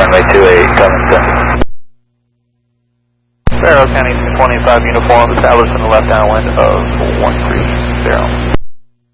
runway 28, coming soon. Sparrow County 25 uniform, established in the left downwind of 130.